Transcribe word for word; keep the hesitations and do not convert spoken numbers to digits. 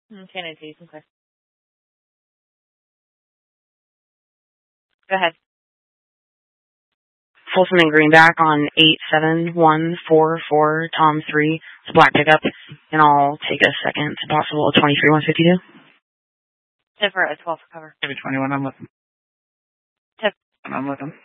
Okay, Nancy, you can clear. Go ahead. Folsom and Greenback on eight seven one four four Tom three. It's a black pickup, and I'll take a second to possible twenty-three one fifty-two. Tip for a twelve for cover. Maybe twenty-one, I'm looking. Tip. I'm looking.